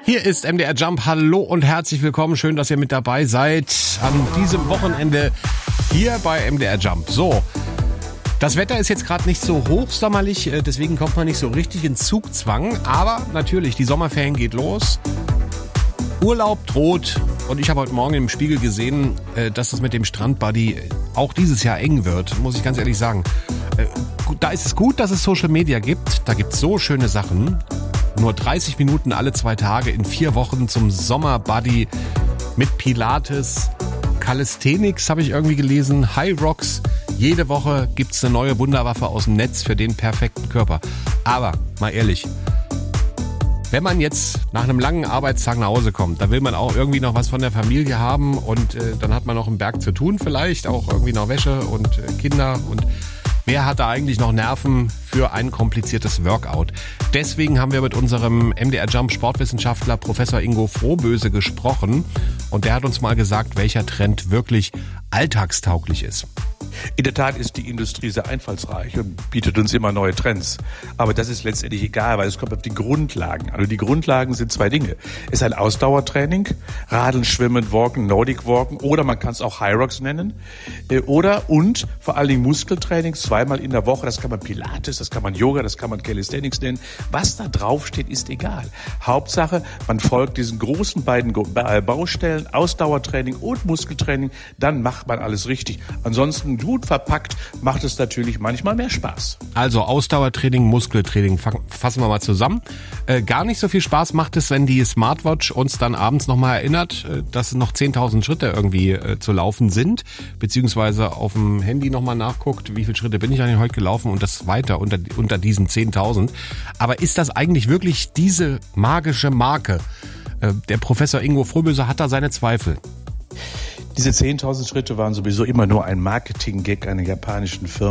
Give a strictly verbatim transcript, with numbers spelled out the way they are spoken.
Hier ist M D R Jump. Hallo und herzlich willkommen. Schön, dass ihr mit dabei seid an diesem Wochenende hier bei M D R Jump. So, das Wetter ist jetzt gerade nicht so hochsommerlich, deswegen kommt man nicht so richtig in Zugzwang. Aber natürlich, die Sommerferien geht los. Urlaub droht und ich habe heute Morgen im Spiegel gesehen, dass das mit dem Strandbuddy auch dieses Jahr eng wird, muss ich ganz ehrlich sagen. Da ist es gut, dass es Social Media gibt. Da gibt es so schöne Sachen. Nur dreißig Minuten alle zwei Tage in vier Wochen zum Sommerbuddy mit Pilates, Calisthenics habe ich irgendwie gelesen, High Rocks. Jede Woche gibt's eine neue Wunderwaffe aus dem Netz für den perfekten Körper. Aber mal ehrlich, wenn man jetzt nach einem langen Arbeitstag nach Hause kommt, da will man auch irgendwie noch was von der Familie haben und äh, dann hat man noch einen Berg zu tun vielleicht, auch irgendwie noch Wäsche und äh, Kinder und wer hat da eigentlich noch Nerven für ein kompliziertes Workout? Deswegen haben wir mit unserem M D R Jump Sportwissenschaftler Professor Ingo Frohböse gesprochen und der hat uns mal gesagt, welcher Trend wirklich alltagstauglich ist. In der Tat ist die Industrie sehr einfallsreich und bietet uns immer neue Trends. Aber das ist letztendlich egal, weil es kommt auf die Grundlagen an. Also die Grundlagen sind zwei Dinge. Es ist ein Ausdauertraining, Radeln, Schwimmen, Walken, Nordic Walken oder man kann es auch High Rocks nennen. Oder und vor allen Dingen Muskeltraining zweimal in der Woche. Das kann man Pilates, das kann man Yoga, das kann man Calisthenics nennen. Was da draufsteht, ist egal. Hauptsache, man folgt diesen großen beiden Baustellen, Ausdauertraining und Muskeltraining, dann macht man alles richtig. Ansonsten gut verpackt macht es natürlich manchmal mehr Spaß. Also Ausdauertraining, Muskeltraining, fassen wir mal zusammen. Äh, gar nicht so viel Spaß macht es, wenn die Smartwatch uns dann abends nochmal erinnert, äh, dass noch zehntausend Schritte irgendwie äh, zu laufen sind, beziehungsweise auf dem Handy nochmal nachguckt, wie viele Schritte bin ich eigentlich heute gelaufen und das weiter unter, unter diesen zehntausend. Aber ist das eigentlich wirklich diese magische Marke? Äh, der Professor Ingo Frohböse hat da seine Zweifel. Diese zehntausend Schritte waren sowieso immer nur ein Marketing-Gag einer japanischen Firma.